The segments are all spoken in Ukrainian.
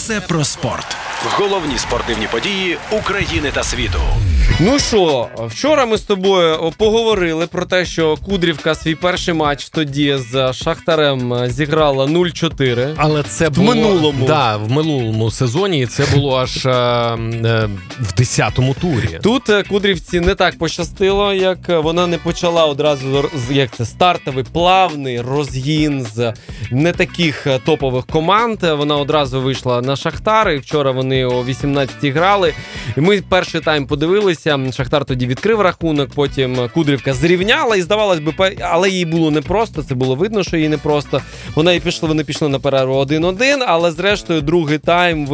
Все про спорт. Головні спортивні події України та світу. Ну що, вчора ми з тобою поговорили про те, що Кудрівка свій перший матч тоді з Шахтарем зіграла 0-4. Але це було в минулому сезоні, і це було аж в 10-му турі. Тут Кудрівці не так пощастило, як вона не почала одразу, як це, стартовий, плавний розгін з не таких топових команд. Вона одразу вийшла на Шахтар, і вчора вони о 18-й грали. І ми перший тайм подивилися, Шахтар тоді відкрив рахунок, потім Кудрівка зрівняла, і здавалось би, але їй було непросто, це було видно, що їй непросто. Вони пішли на перерву 1-1, але зрештою другий тайм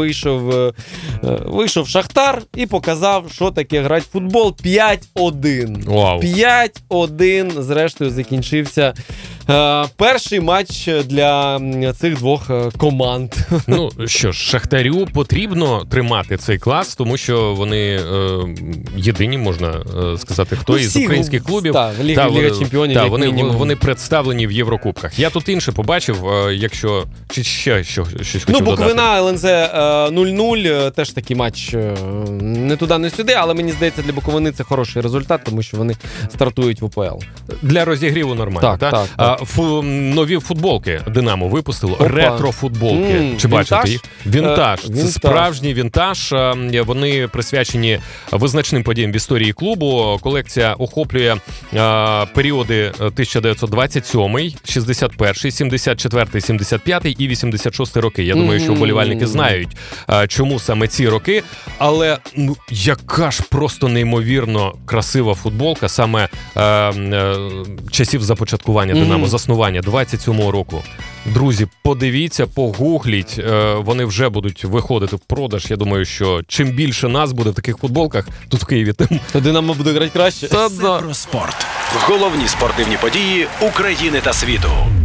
вийшов Шахтар і показав, що таке грати в футбол. 5-1. Вау. 5-1, зрештою, закінчився перший матч для цих двох команд. Ну що ж, Шахтарю потрібно тримати цей клас, тому що вони єдині, можна сказати, хто із українських клубів. Ліга чемпіонів, як мінімум. Вони представлені в Єврокубках. Я тут інше побачив, якщо ще щось хотів додати. Буковина, ЛНЗ 0-0, теж такий матч не туди, не сюди, але мені здається, для Буковини це хороший результат, тому що вони стартують в УПЛ. Для розігріву нормально, так? Нові футболки Динамо випустило, ретро-футболки. Чи бачите їх? Вінтаж. Це справжній вінтаж. Вони присвячені визначним подіям в історії клубу. Колекція охоплює періоди 1927, 61, 74, 75 і 86 роки. Я думаю, що вболівальники знають, чому саме ці роки. Але яка ж просто неймовірно красива футболка саме часів започаткування Динамо, заснування 27-го року. Друзі, подивіться, погугліть, вони вже будуть виходити в продаж. Я думаю, що чим більше нас буде в таких футболках тут в Києві, тим Динамо буде грати краще. Все про спорт. Головні спортивні події України та світу.